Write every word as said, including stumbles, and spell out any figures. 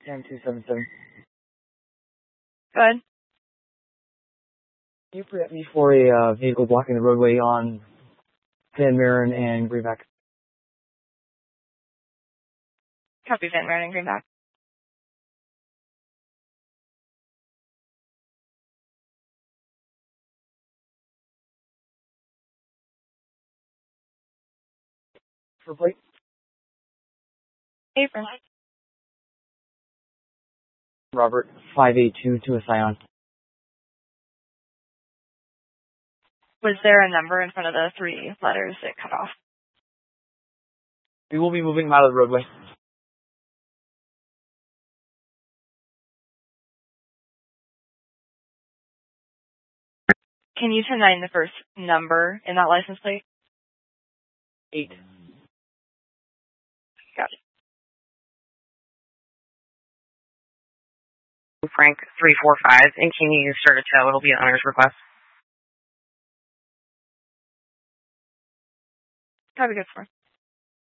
ten two seven seven. Good. Can you prep me for a uh, vehicle blocking the roadway on Van Maren and Greenback? Copy Van Maren and Greenback. For plate? Apron. Robert, five eight two to a Scion. Was there a number in front of the three letters that cut off? We will be moving him out of the roadway. Can you ten nine the first number in that license plate? Eight. Got it. Frank three four five, and can you start a tow? It'll be an owner's request. Copy, good score.